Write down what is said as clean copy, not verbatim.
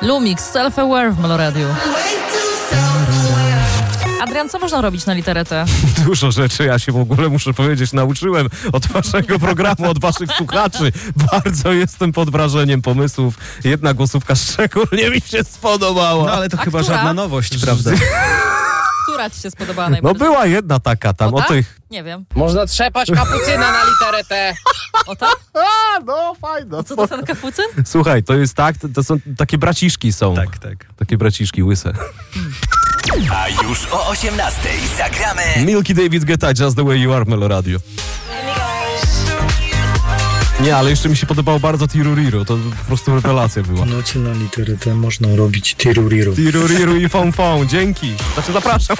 Lumix, Self-Aware w Meloradiu. Adrian, co można robić na literę T? Dużo rzeczy, ja się w ogóle, muszę powiedzieć, nauczyłem od waszego programu, od waszych słuchaczy. Bardzo jestem pod wrażeniem pomysłów. Jedna głosówka szczególnie mi się spodobała. No ale to A chyba która? żadna nowość, prawda? Która ci się spodobała No najbardziej? była jedna taka tam, O o tak? tych... Nie wiem. Można trzepać kapucyna na literę T. O tak? No fajno. Co to ten kapucyn? Słuchaj, to jest tak, to są takie braciszki są. Tak, tak. Takie braciszki łyse. A już o 18:00 zagramy Milky David Guetta, Just the Way You Are, Meloradio. Nie, ale jeszcze mi się podobało bardzo Tiruriru, to po prostu rewelacja była. W nocie na literę T można robić tiruriru. Tiruriru i fon, dzięki. Znaczy zapraszam.